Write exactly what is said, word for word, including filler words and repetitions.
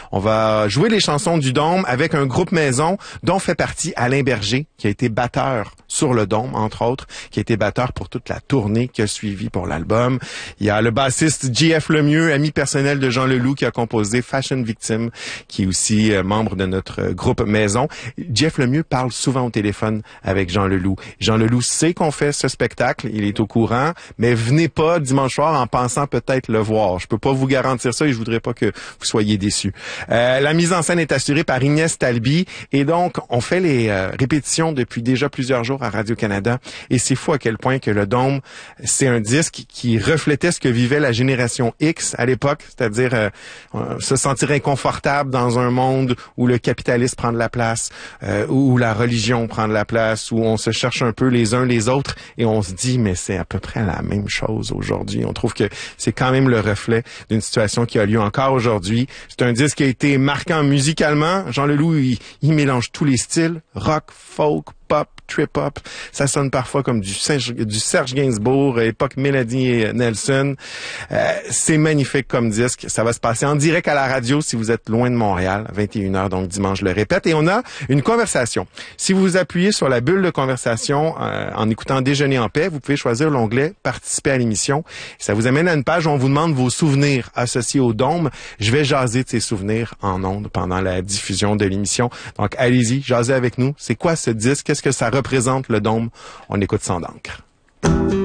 On va jouer les chansons du Dôme avec un groupe maison dont fait partie Alain Berger, qui a été batteur sur le Dôme, entre autres, qui a été batteur pour toute la tournée qui a suivi pour l'album. Il y a le bassiste J F Lemieux, ami personnel de Jean Leloup, qui a composé Fashion Victim, qui est aussi euh, membre de notre euh, groupe maison. J F Lemieux parle souvent au téléphone avec Jean Leloup. Jean Leloup sait qu'on fait ce spectacle, il est au courant, mais venez pas dimanche soir en pensant peut-être le voir. Je peux pas vous garantir ça et je voudrais pas que vous soyez déçus. Euh, la mise en scène est assurée par Inès Talby et donc on fait les euh, répétitions depuis déjà plusieurs jours à Radio-Canada et c'est fou à quel point que le Dôme, c'est un disque qui reflétait ce que vivait la génération X à l'époque, c'est-à-dire euh, se sentir inconfortable dans un monde où le capitalisme prend de la place, euh, où la religion prend de la place, où on se cherche un peu les uns les autres et on se dit mais c'est à peu près la même chose aujourd'hui. On trouve que c'est quand même le reflet d'une situation qui a lieu encore aujourd'hui. C'est un disque qui a été marquant musicalement. Jean Leloup, il, il mélange tous les styles, rock, folk, pop, trip-hop. Ça sonne parfois comme du Serge, du Serge Gainsbourg, époque Mélanie et Nelson. Euh, c'est magnifique comme disque. Ça va se passer en direct à la radio si vous êtes loin de Montréal, à vingt et une heures, donc dimanche, je le répète. Et on a une conversation. Si vous vous appuyez sur la bulle de conversation euh, en écoutant Déjeuner en paix, vous pouvez choisir l'onglet « Participer à l'émission ». Ça vous amène à une page où on vous demande vos souvenirs associés au Dôme. Je vais jaser de ces souvenirs en ondes pendant la diffusion de l'émission. Donc, allez-y, jasez avec nous. C'est quoi ce disque? Qu'est-ce que ça représente, le Dôme? On écoute Sans d'encre.